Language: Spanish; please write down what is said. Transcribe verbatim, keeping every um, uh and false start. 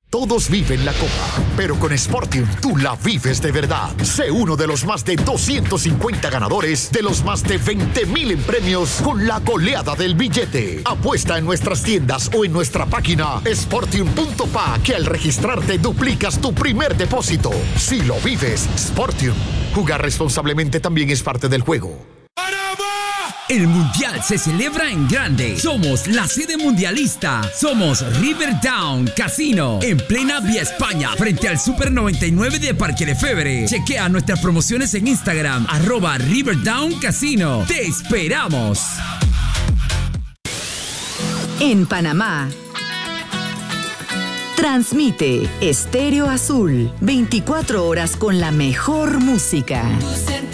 Todos viven la copa, pero con Sportium tú la vives de verdad. Sé uno de los más de doscientos cincuenta ganadores de los más de veinte mil en premios con la goleada del billete. Apuesta en nuestras tiendas o en nuestra página sportium punto pa que al registrarte duplicas tu primer depósito. Si lo vives, Sportium. Jugar responsablemente también es parte del juego. El Mundial se celebra en grande. Somos la sede mundialista. Somos Riverdown Casino, en plena Vía España, frente al Super noventa y nueve de Parque Lefebvre. Chequea nuestras promociones en Instagram, arroba Riverdown Casino. ¡Te esperamos! En Panamá, transmite Estéreo Azul, veinticuatro horas con la mejor música.